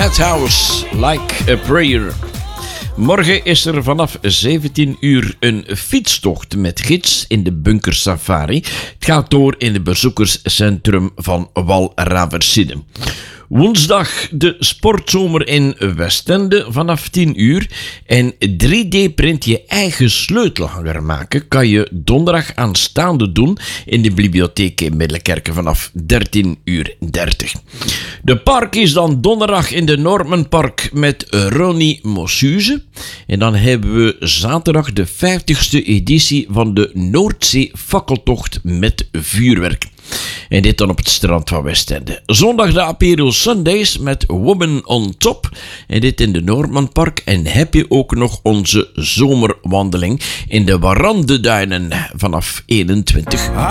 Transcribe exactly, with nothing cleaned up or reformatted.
Madhouse, Like a Prayer. Morgen is er vanaf zeventien uur een fietstocht met gids in de Bunker Safari. Het gaat door in het bezoekerscentrum van Walraverside. Woensdag de sportzomer in Westende vanaf tien uur. En drie D-print je eigen sleutelhanger maken kan je donderdag aanstaande doen in de bibliotheek in Middelkerke vanaf dertien uur dertig. De park is dan donderdag in de Normenpark met Ronnie Mossuze. En dan hebben we zaterdag de vijftigste editie van de Noordzee fakkeltocht met vuurwerk. En dit dan op het strand van Westende. Zondag de Apero Sundays met Woman on Top. En dit in de Noormanpark. En heb je ook nog onze zomerwandeling in de Warandenduinen vanaf eenentwintig uur.